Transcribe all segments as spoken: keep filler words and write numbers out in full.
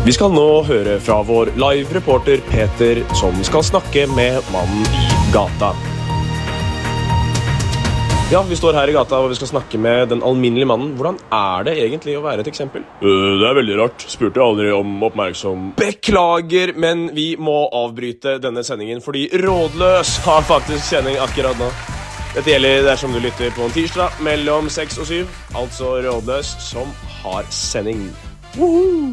Vi skal nå høre fra vår live-reporter Peter, som skal snakke med mannen i gata. Ja, vi står her i gata og vi skal snakke med den alminnelige mannen. Hvordan er det egentlig å være et eksempel? Uh, det er veldig rart. Spurte jeg aldri om oppmerksom. Beklager, men vi må avbryte denne sendingen, fordi Rådløs har faktisk sending akkurat nå. Dette gjelder dersom du lytter på en tirsdag mellom seks og syv, altså Rådløs som har sending. Woohoo!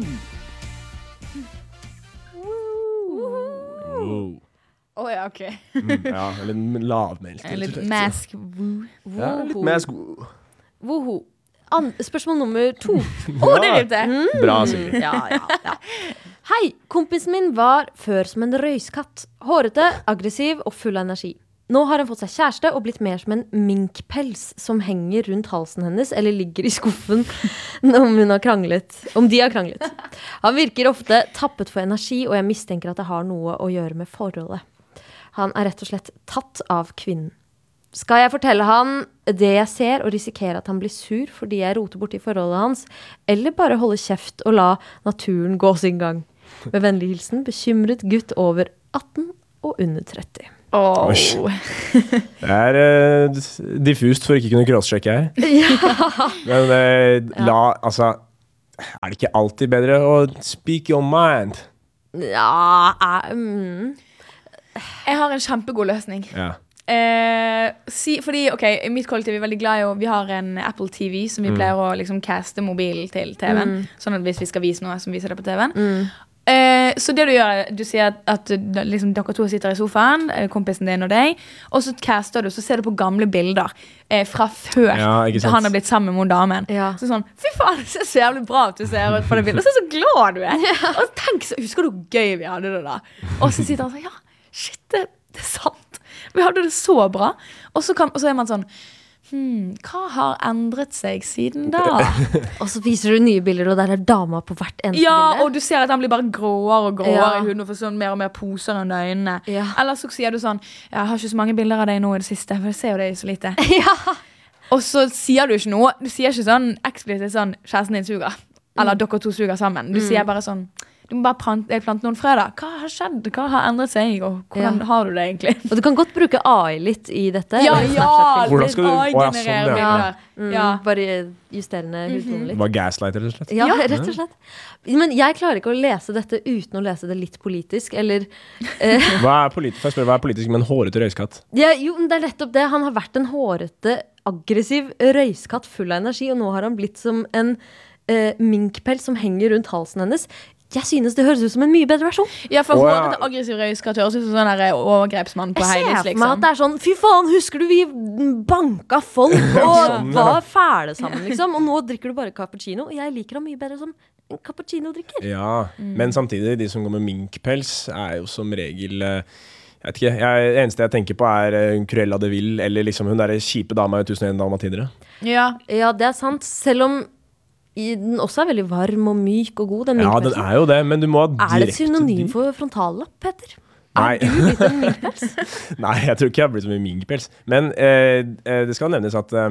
Wow. Åh oh, ja, ok. mm, ja, eller lavmælt. Litt mask woo. Ja, litt mask woo. Woho. An- spørsmål nummer to. Åh, oh, det vet jeg. Mm. Bra, Sigrid. Ja, ja, ja. Hei, kompisen min var før som en røyskatt. Hårete, aggressiv og full av energi. Nå har han fått seg kjæreste og blitt mer som en minkpels som henger rundt halsen hennes eller ligger i skuffen om hun har kranglet. Om de har kranglet. Han virker ofte tappet for energi, og jeg mistenker at det har noe å gjøre med forholdet. Han er rett og slett tatt av kvinnen. Skal jeg fortelle han det jeg ser og risikere at han blir sur fordi jeg roter bort i forholdet hans, eller bare holde kjeft og la naturen gå sin gang? Med vennlig hilsen, bekymret gutt over atten og under tretti. Oh. Det er uh, diffust for ikke kunne crosschekke her. Ja. Men uh, la, altså, er det ikke alltid bedre å speak your mind? Ja, uh, mm. Jeg har en kjempegod løsning. Ja. Eh, si, fordi, ok, i mitt kollektiv er vi veldig glad i å, vi har en Apple T V som vi mm. pleier å liksom caste mobilen til T V-en, mm. sånn at hvis vi skal vise noe som viser det på T V-en. Mm. Eh, så det du gjør, du sier at, at liksom, dere to sitter i sofaen, kompisen din og deg, og så caster du, så ser du på gamle bilder eh, fra før ja, han har blitt sammen med hun damen. Ja. Så sånn, fy faen, det ser så jævlig bra ut du ser ut på det bildet, og så er så glad du er. Ja. Og tenk, så, husker du hvor gøy vi hadde det da? Og så sitter han sånn, ja, shit, det, det er sant. Vi hadde det så bra. Og så, kan, og så er man sånn, hmm, hva har endret seg siden da? Og så viser du nye bilder, og der er dama på hvert eneste ja, bilde. Og du ser at han blir bare gråere og gråere ja. i huden, og får sånn mer og mer poser under øynene. Ja. Eller så sier du sånn, jeg har ikke så mange bilder av deg nå i det siste, for jeg ser jo det så lite. Ja. Og så sier du ikke noe. Du sier ikke sånn eksplisitt sånn, kjæresten din suger. Eller mm. dere to suger sammen. Du mm. sier bare sånn, du må bare plante, plante noen frø da. Hva har skjedd? Hva har endret seg? Og hvordan ja. har du det egentlig? Og du kan godt bruke A I litt i dette. Ja, ja! Hvordan skal du? A I-generere oh, ja, sånn, ja. Mm, ja. Bare justerende mm-hmm. hudtonen litt. Bare gaslighter, rett og slett. Ja, rett og slett. Men jeg klarer ikke å lese dette uten å lese det litt politisk, eller... Eh. Hva er politisk? Først spør, hva er politisk med en hårete røyskatt? Ja, jo, det er nettopp det. Han har vært en hårete, aggressiv røyskatt full av energi, og nå har han blitt som en eh, minkpels som henger rundt halsen hennes. Jeg synes det høres ut som en mye bedre versjon. Ja, for oh, ja. hårete aggressiv røyskatt høres ut som sånn der overgrepsmann på Heilis, liksom. Jeg ser for meg at det er sånn, fy faen, husker du vi banka folk og sånn, var fæle sammen, liksom. Og nå drikker du bare cappuccino, og jeg liker ham mye bedre som en cappuccino-drikker. Ja, mm. men samtidig, de som går med minkpels er jo som regel... Jeg vet ikke, jeg, det eneste jeg tenker på er Cruella de Vil, eller liksom hun der kjipe dama i tusen og en dalmatinere. Ja. Ja, det er sant. Selv om den også er veldig varm og myk og god, den ja, den er jo det, men du må ha direkte... Er det et synonym for frontallapp, Petter? Nei. Er du blitt en minkpels? Nei, jeg tror ikke jeg har blitt som en minkpels. Men eh, det skal nevnes at eh,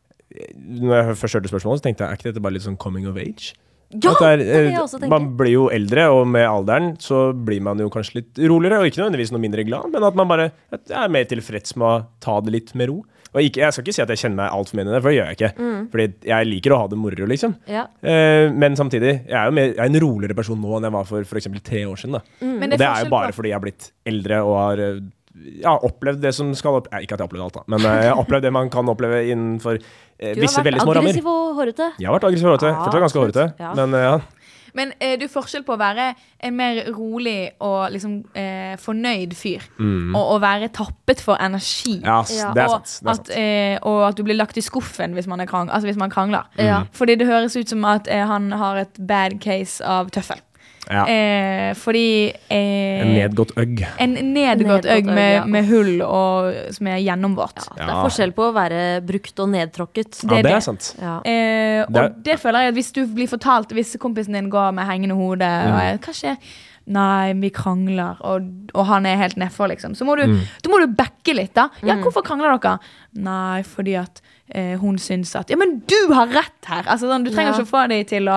når jeg først hørte spørsmålet, så tenkte jeg, er ikke dette bare litt sånn coming of age? Ja, det er, det er det jeg også tenker. Man blir jo eldre, og med alderen så blir man jo kanskje litt roligere, og ikke nødvendigvis noe mindre glad, men at man bare er mer tilfreds med å ta det litt med ro. Og ikke, jeg skal ikke si at jeg kjenner meg alt for mye, for det gjør jeg ikke. Mm. Fordi jeg liker å ha det moro, liksom. Ja. Eh, men samtidig, jeg er jo mer, jeg er en roligere person nå enn jeg var for for eksempel tre år siden. Da. Mm. Og det, det er jo bare på... fordi jeg har blitt eldre og har ja, opplevd det som skal oppleve. Ikke at jeg har opplevd alt, da. Men jeg har opplevd det man kan oppleve innenfor eh, visse veldig små rammer. Du har vært aggressiv og hårete. Jeg har vært aggressiv og hårete. Ja, fortsatt ganske hårete. Ja. Men ja. Men eh, du er forskjell på å være en mer rolig og liksom eh, fornøyd fyr, mm. og å være tappet for energi. Ja, det er sant. Det er sant. At, eh, og at du blir lagt i skuffen hvis man, er krang altså, hvis man krangler. Mm. Fordi det høres ut som at eh, han har et bad case av tøffel. Ja. Eh, fordi eh, En nedgått øgg En nedgått øgg med, ja. med hull og, som er gjennomvått. Ja, det er forskjell på å være brukt og nedtråkket. Ja, det er, det. Er sant. Ja. Eh, og det, er, det føler jeg at hvis du blir fortalt, hvis kompisen din går med hengende hode mm. og jeg, hva skjer? Nei, vi krangler og, og han er helt nedfor liksom. Så må du, mm. da må du backe litt da. Ja, hvorfor krangler dere? Nei, fordi at eh, hun syns at ja, men du har rett her. Altså, sånn, du trenger ja. ikke få deg til å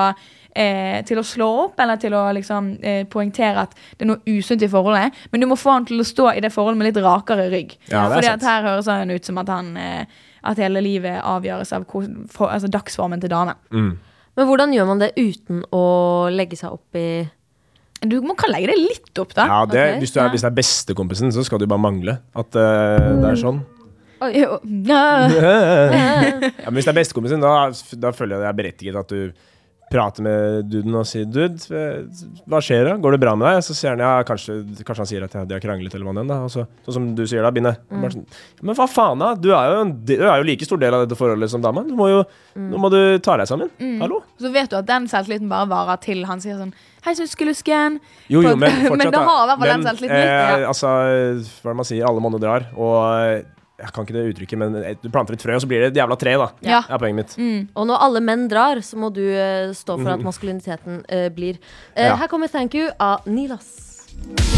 eh, til å slå opp, eller til å liksom, eh, poengtere at det er noe usunt i forholdet. Men du må få han til å stå i det forholdet med litt rakere rygg. Ja, det er Fordi sant. at her høres han ut som at han eh, at hele livet avgjøres av hvor, for, altså dagsformen til damen. Mm. Men hvordan gjør man det uten å legge seg opp i Du må kan legge det litt opp, da. Ja, det, Ok, hvis, du er, ja. hvis det er bestekompisen, så skal du bare mangle at uh, det er sånn. Jo, ja. Ja, men hvis det er bestekompisen, da, da føler jeg det er berettiget at du prater med duden og sier Dude, hva skjer da? Går det bra med deg? Så sier han ja, kanskje, kanskje han sier at de har kranglet eller hva enn da. Og så, sånn som du sier da, Bine. Mm. Bare sånn, men hva faen da? Du er, jo en, du er jo like stor del av dette forholdet som dama. Du må jo, Mm. nå må du ta deg sammen. Hallo? Så vet du at den selvtilliten bare varer til han sier sånn Hei, søskelusken. Jo, jo, men Men fortsatt det har i hvert fall Men, den selvtilliten litt. eh, Ja. altså, hva er det man sier? Alle monner drar. Og jeg kan ikke det uttrykket, men du planter et frø, og så blir det et jævla tre, da. Ja. Det er poenget mitt. Mm. Og når alle menn drar, så må du eh, stå for at maskuliniteten eh, blir. Eh, Ja. Her kommer Thank You av Nilas.